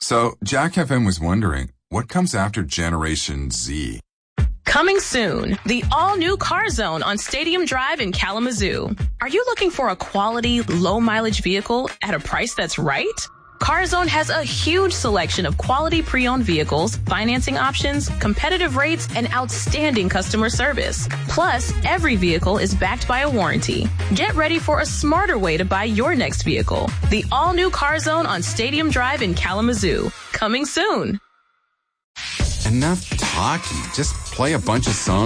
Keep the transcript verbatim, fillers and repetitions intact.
So, Jack F M was wondering, what comes after Generation Z? Coming soon, the all-new Car Zone on Stadium Drive in Kalamazoo. Are you looking for a quality, low-mileage vehicle at a price that's right? CarZone has a huge selection of quality pre-owned vehicles, financing options, competitive rates, and outstanding customer service. Plus, every vehicle is backed by a warranty. Get ready for a smarter way to buy your next vehicle. The all-new CarZone on Stadium Drive in Kalamazoo. Coming soon. Enough talking. Just play a bunch of songs